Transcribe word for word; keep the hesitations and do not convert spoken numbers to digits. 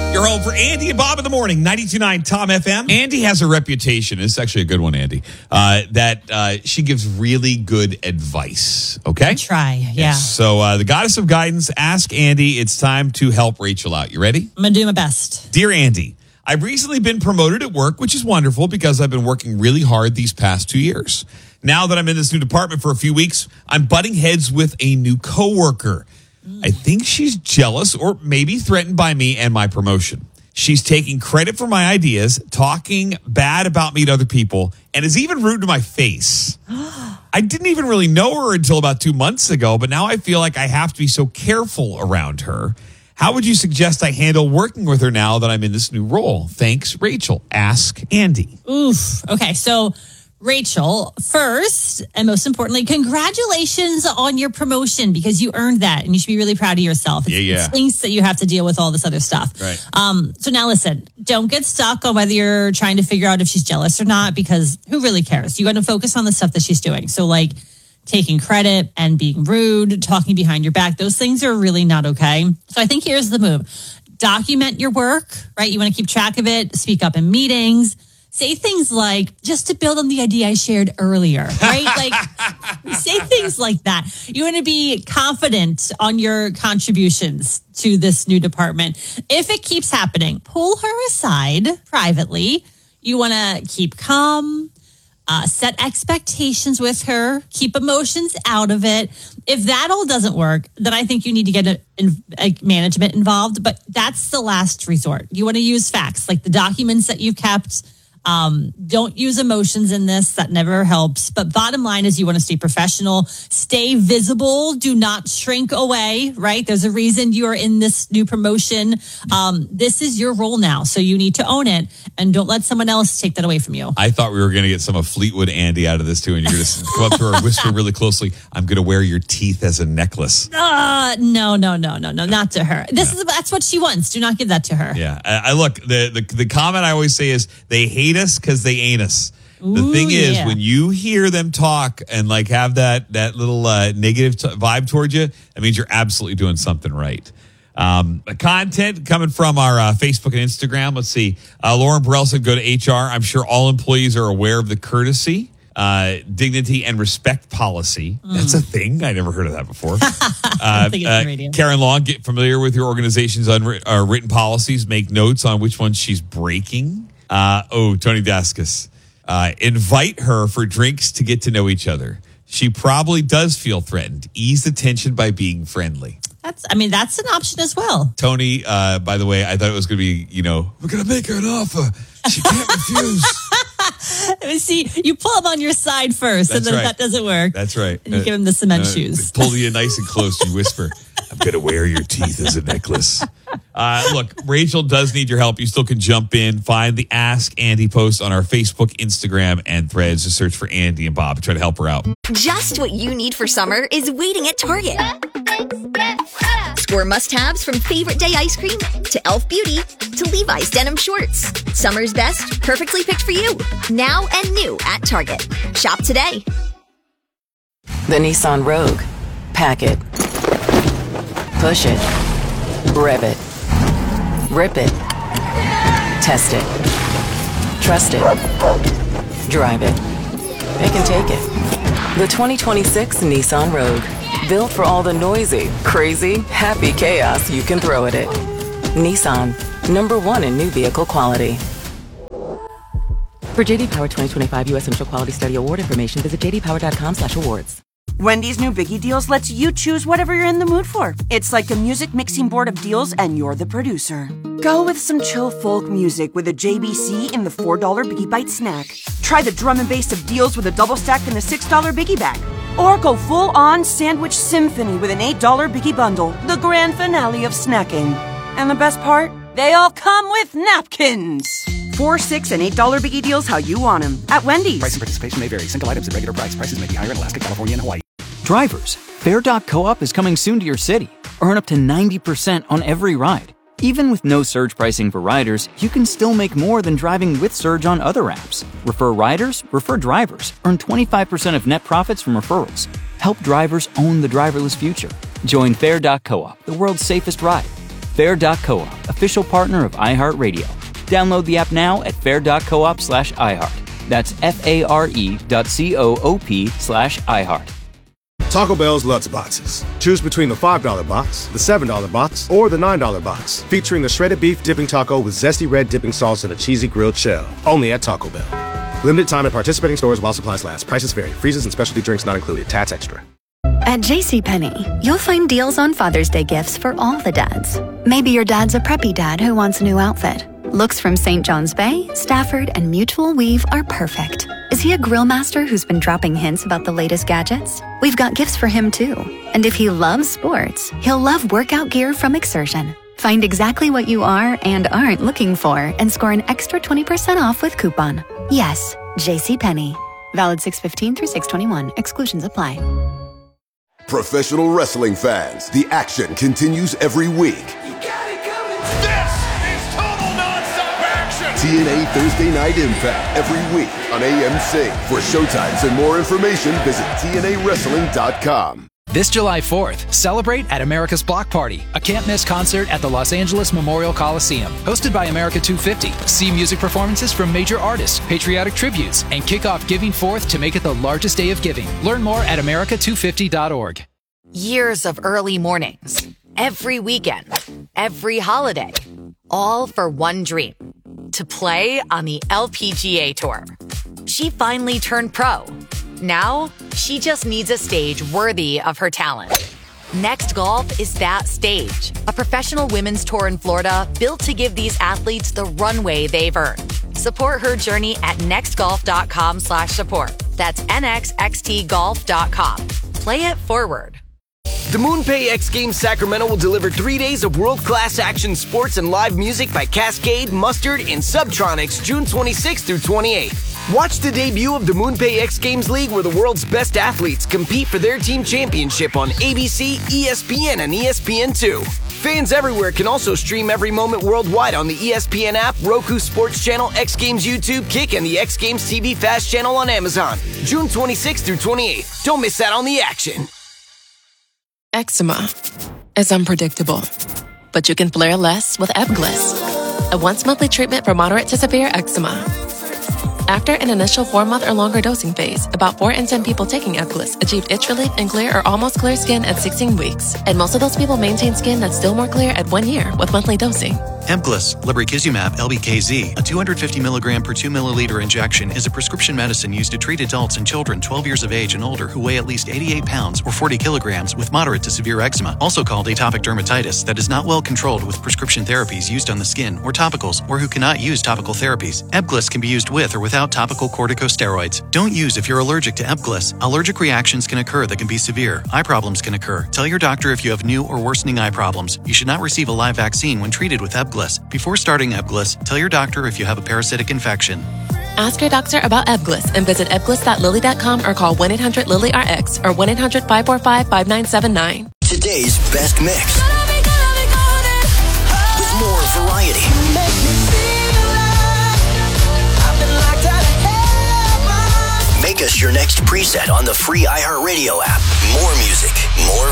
Your home for Andy and Bob in the morning, ninety-two point nine Tom F M. Andy has a reputation. It's actually a good one, Andy, uh, that uh, she gives really good advice. Okay? I try, yeah. Yes. So uh, the goddess of guidance, ask Andy. It's time to help Rachel out. You ready? I'm going to do my best. Dear Andy, I've recently been promoted at work, which is wonderful because I've been working really hard these past two years. Now that I'm in this new department for a few weeks, I'm butting heads with a new coworker. I think she's jealous or maybe threatened by me and my promotion. She's taking credit for my ideas, talking bad about me to other people, and is even rude to my face. I didn't even really know her until about two months ago, but now I feel like I have to be so careful around her. How would you suggest I handle working with her now that I'm in this new role? Thanks, Rachel. Ask Andy. Oof. Okay, so Rachel, first and most importantly, congratulations on your promotion because you earned that and you should be really proud of yourself. It's, yeah, yeah. It stinks that you have to deal with all this other stuff. Right. Um, so now listen, don't get stuck on whether you're trying to figure out if she's jealous or not because who really cares? You got to focus on the stuff that she's doing. So like taking credit and being rude, talking behind your back, those things are really not okay. So I think here's the move. Document your work, right? You want to keep track of it, speak up in meetings. Say things like, just to build on the idea I shared earlier, right? Like, say things like that. You want to be confident on your contributions to this new department. If it keeps happening, pull her aside privately. You want to keep calm, uh, set expectations with her, keep emotions out of it. If that all doesn't work, then I think you need to get a, a management involved. But that's the last resort. You want to use facts, like the documents that you've kept. Um, don't use emotions in this. That never helps. But bottom line is you want to stay professional, stay visible, do not shrink away, right? There's a reason you are in this new promotion. Um, this is your role now. So you need to own it and don't let someone else take that away from you. I thought we were going to get some of Fleetwood Andy out of this too. And you're going to come up to her and whisper really closely, I'm going to wear your teeth as a necklace. Uh, no, no, no, no, no, not to her. This yeah. is, that's what she wants. Do not give that to her. Yeah. I, I look, the, the, the comment I always say is they hate us because they ain't us. Ooh, the thing is, yeah. when you hear them talk and like have that that little uh, negative t- vibe towards you, that means you're absolutely doing something right. Um, the content coming from our uh, Facebook and Instagram. Let's see. Uh, Lauren Burrell said, "Go to H R. I'm sure all employees are aware of the courtesy, uh, dignity, and respect policy." Mm. That's a thing. I never heard of that before. I don't think it's uh, radio. Karen Long, get familiar with your organization's unwritten uh, written policies. Make notes on which ones she's breaking. Uh, oh, Tony Daskus. Uh, invite her for drinks to get to know each other. She probably does feel threatened. Ease the tension by being friendly. That's, I mean, that's an option as well. Tony, uh, by the way, I thought it was going to be, you know, we're going to make her an offer. She can't refuse. See, you pull him on your side first, That's and then right. if that doesn't work. That's right. And you uh, give him the cement uh, shoes. Pull you nice and close. You whisper, I'm going to wear your teeth as a necklace. Uh, look, Rachel does need your help. You still can jump in. Find the Ask Andy post on our Facebook, Instagram, and Threads. Just search for Andy and Bob and try to help her out. Just what you need for summer is waiting at Target. Score must-haves from Favorite Day ice cream to e l f Beauty to Levi's denim shorts. Summer's best, perfectly picked for you. Now and new at Target. Shop today. The Nissan Rogue. Pack it. Push it. Rev it. Rip it. Test it. Trust it. Drive it. It can take it. The twenty twenty-six Nissan Rogue. Built for all the noisy, crazy, happy chaos you can throw at it. Nissan. Number one in new vehicle quality. For J D Power twenty twenty-five U S Central Quality Study Award information, visit j d power dot com slash awards. Wendy's new Biggie Deals lets you choose whatever you're in the mood for. It's like a music mixing board of deals, and you're the producer. Go with some chill folk music with a J B C in the four dollar Biggie Bite snack. Try the drum and bass of deals with a double stack in the six dollar Biggie Bag. Or go full-on sandwich symphony with an eight dollar Biggie Bundle, the grand finale of snacking. And the best part? They all come with napkins. Four, six, and eight dollar Biggie Deals how you want them at Wendy's. Price and participation may vary. Single items at regular price. Prices may be higher in Alaska, California, and Hawaii. Drivers, Fare dot co-op is coming soon to your city. Earn up to ninety percent on every ride. Even with no surge pricing for riders, you can still make more than driving with Surge on other apps. Refer riders, refer drivers. Earn twenty-five percent of net profits from referrals. Help drivers own the driverless future. Join Fare dot co-op, the world's safest ride. Fair dot coop, official partner of iHeartRadio. Download the app now at fair dot coop slash iHeart. That's F-A-R-E dot C-O-O-P slash iHeart. Taco Bell's Lutz Boxes. Choose between the five dollar box, the seven dollar box, or the nine dollar box, featuring a shredded beef dipping taco with zesty red dipping sauce and a cheesy grilled shell. Only at Taco Bell. Limited time at participating stores while supplies last. Prices vary. Freezes and specialty drinks not included. Tats extra. At JCPenney, you'll find deals on Father's Day gifts for all the dads. Maybe your dad's a preppy dad who wants a new outfit. Looks from Saint John's Bay, Stafford, and Mutual Weave are perfect. Is he a grill master who's been dropping hints about the latest gadgets? We've got gifts for him too. And if he loves sports, he'll love workout gear from Exertion. Find exactly what you are and aren't looking for and score an extra twenty percent off with coupon. Yes, JCPenney. Valid six fifteen through six twenty-one. Exclusions apply. Professional wrestling fans, the action continues every week. T N A Thursday Night Impact every week on A M C. For showtimes and more information, visit T N A wrestling dot com. This July fourth, celebrate at America's Block Party, a can't-miss concert at the Los Angeles Memorial Coliseum. Hosted by America two fifty, see music performances from major artists, patriotic tributes, and kick off Giving Fourth to make it the largest day of giving. Learn more at America two fifty dot org. Years of early mornings, every weekend, every holiday, all for one dream. To play on the L P G A Tour. She finally turned pro. Now, she just needs a stage worthy of her talent. Next Golf is that stage. A professional women's tour in Florida built to give these athletes the runway they've earned. Support her journey at nextgolf.com slash support. That's N X X T golf dot com. Play it forward. The MoonPay X Games Sacramento will deliver three days of world-class action sports and live music by Cascade, Mustard, and Subtronics June twenty-sixth through twenty-eighth. Watch the debut of the MoonPay X Games League where the world's best athletes compete for their team championship on A B C, E S P N, and E S P N two. Fans everywhere can also stream every moment worldwide on the E S P N app, Roku Sports Channel, X Games YouTube, Kick, and the X Games T V Fast channel on Amazon. June twenty-sixth through twenty-eighth. Don't miss out on the action. Eczema is unpredictable, but you can flare less with Ebglyss, a once-monthly treatment for moderate to severe eczema. After an initial four-month or longer dosing phase, about four in ten people taking Ebglyss achieved itch relief and clear or almost clear skin at sixteen weeks, and most of those people maintain skin that's still more clear at one year with monthly dosing. Ebglyss, lebrikizumab L B K Z, a two hundred fifty milligram per two milliliter injection, is a prescription medicine used to treat adults and children twelve years of age and older who weigh at least eighty-eight pounds or forty kilograms with moderate to severe eczema, also called atopic dermatitis, that is not well controlled with prescription therapies used on the skin or topicals, or who cannot use topical therapies. Ebglyss can be used with or without topical corticosteroids. Don't use if you're allergic to Ebglyss. Allergic reactions can occur that can be severe. Eye problems can occur. Tell your doctor if you have new or worsening eye problems. You should not receive a live vaccine when treated with Ebglyss. Before starting Ebglyss, tell your doctor if you have a parasitic infection. Ask your doctor about Ebglyss and visit ebglyss dot lilly dot com or call one eight hundred lilly R X or one eight hundred five four five five nine seven nine. Today's best mix. With more variety. Make us your next preset on the free iHeartRadio app. More music, more